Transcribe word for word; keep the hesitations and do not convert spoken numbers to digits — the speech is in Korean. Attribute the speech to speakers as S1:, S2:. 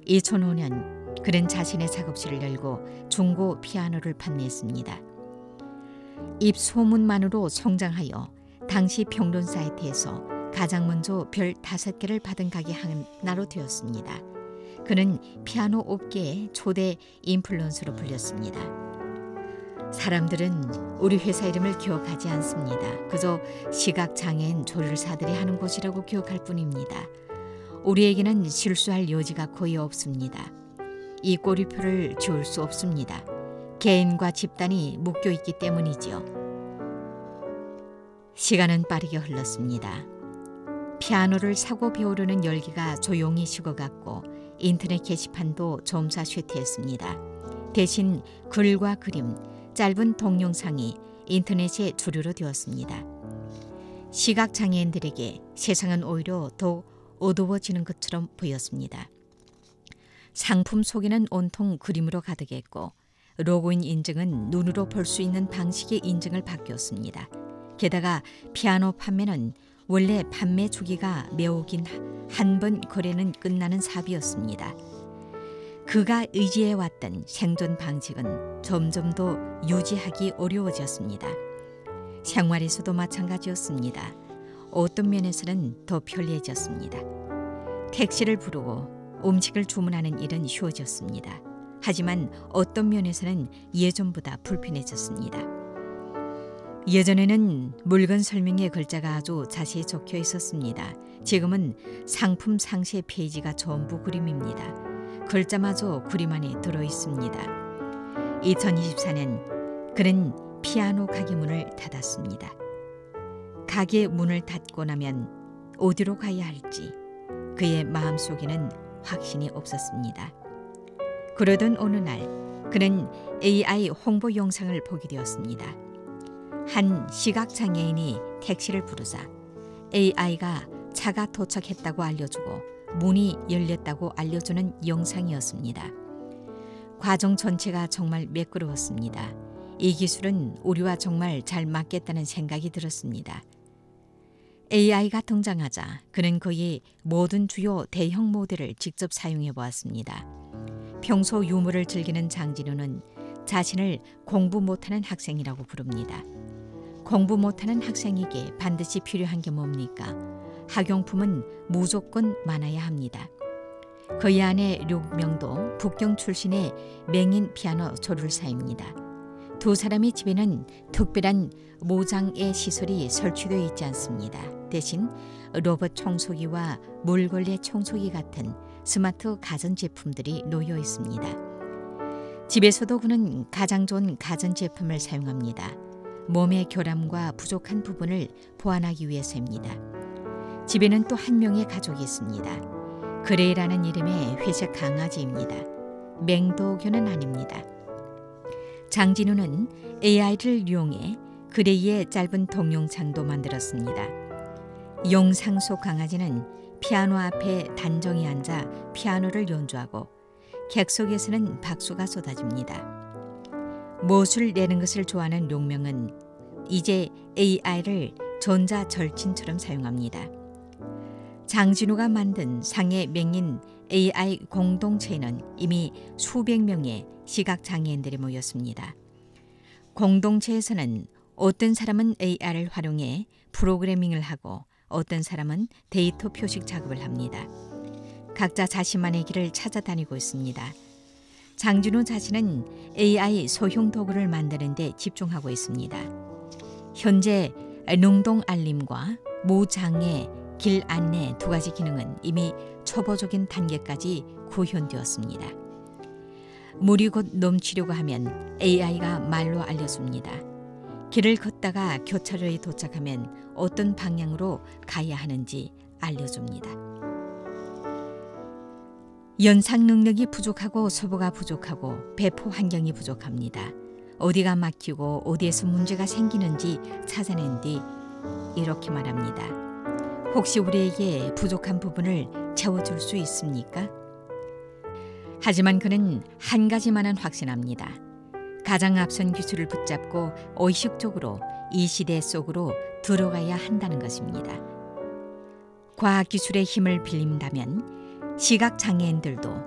S1: 이천오 년 그는 자신의 작업실을 열고 중고 피아노를 판매했습니다. 입소문만으로 성장하여 당시 평론 사이트에서 가장 먼저 별 다섯 개를 받은 가게 하나로 되었습니다. 그는 피아노 업계의 초대 인플루언서로 불렸습니다. 사람들은 우리 회사 이름을 기억하지 않습니다. 그저 시각장애인 조율사들이 하는 곳이라고 기억할 뿐입니다. 우리에게는 실수할 여지가 거의 없습니다. 이 꼬리표를 지울 수 없습니다. 개인과 집단이 묶여있기 때문이지요. 시간은 빠르게 흘렀습니다. 피아노를 사고 배우려는 열기가 조용히 식어갔고 인터넷 게시판도 점차 쇠퇴했습니다. 대신 글과 그림, 짧은 동영상이 인터넷의 주류로 되었습니다. 시각장애인들에게 세상은 오히려 더 어두워지는 것처럼 보였습니다. 상품 소개는 온통 그림으로 가득했고 로그인 인증은 눈으로 볼 수 있는 방식의 인증을 바뀌었습니다. 게다가 피아노 판매는 원래 판매 주기가 매우 긴 한 번 거래는 끝나는 사업이었습니다. 그가 의지해왔던 생존 방식은 점점 더 유지하기 어려워졌습니다. 생활에서도 마찬가지였습니다. 어떤 면에서는 더 편리해졌습니다. 택시를 부르고 음식을 주문하는 일은 쉬워졌습니다. 하지만 어떤 면에서는 예전보다 불편해졌습니다. 예전에는 물건 설명의 글자가 아주 자세히 적혀 있었습니다. 지금은 상품 상세 페이지가 전부 그림입니다. 글자마저 그림 안에 들어있습니다. 이천이십사 년 그는 피아노 가게 문을 닫았습니다. 가게 문을 닫고 나면 어디로 가야 할지 그의 마음속에는 확신이 없었습니다. 그러던 어느 날 그는 에이아이 홍보 영상을 보게 되었습니다. 한 시각장애인이 택시를 부르자 에이아이가 차가 도착했다고 알려주고 문이 열렸다고 알려주는 영상이었습니다. 과정 전체가 정말 매끄러웠습니다. 이 기술은 우리와 정말 잘 맞겠다는 생각이 들었습니다. 에이아이가 등장하자 그는 거의 모든 주요 대형 모델을 직접 사용해 보았습니다. 평소 유머를 즐기는 장진우는 자신을 공부 못하는 학생이라고 부릅니다. 공부 못하는 학생에게 반드시 필요한 게 뭡니까? 학용품은 무조건 많아야 합니다. 그의 아내 류명도 북경 출신의 맹인 피아노 조율사입니다. 두 사람의 집에는 특별한 모장애 시설이 설치되어 있지 않습니다. 대신 로봇 청소기와 물걸레 청소기 같은 스마트 가전제품들이 놓여 있습니다. 집에서도 그는 가장 좋은 가전제품을 사용합니다. 몸의 결함과 부족한 부분을 보완하기 위해서입니다. 집에는 또 한 명의 가족이 있습니다. 그레이라는 이름의 회색 강아지입니다. 맹도견은 아닙니다. 장진우는 에이아이를 이용해 그레이의 짧은 동영상도 만들었습니다. 영상 속 강아지는 피아노 앞에 단정히 앉아 피아노를 연주하고 객석에서는 박수가 쏟아집니다. 못을 내는 것을 좋아하는 용명은 이제 에이아이를 전자절친처럼 사용합니다. 장진우가 만든 상해 맹인 에이아이 공동체에는 이미 수백 명의 시각장애인들이 모였습니다. 공동체에서는 어떤 사람은 에이아이를 활용해 프로그래밍을 하고 어떤 사람은 데이터 표식 작업을 합니다. 각자 자신만의 길을 찾아다니고 있습니다. 장진우 자신은 에이아이 소형 도구를 만드는 데 집중하고 있습니다. 현재 능동 알림과 무장애 길 안내 두 가지 기능은 이미 초보적인 단계까지 구현되었습니다. 물이 곧 넘치려고 하면 에이아이가 말로 알려줍니다. 길을 걷다가 교차로에 도착하면 어떤 방향으로 가야 하는지 알려줍니다. 연상 능력이 부족하고 소보가 부족하고 배포 환경이 부족합니다. 어디가 막히고 어디에서 문제가 생기는지 찾아낸 뒤 이렇게 말합니다. 혹시 우리에게 부족한 부분을 채워줄 수 있습니까? 하지만 그는 한 가지만은 확신합니다. 가장 앞선 기술을 붙잡고 의식적으로 이 시대 속으로 들어가야 한다는 것입니다. 과학기술의 힘을 빌린다면 시각장애인들도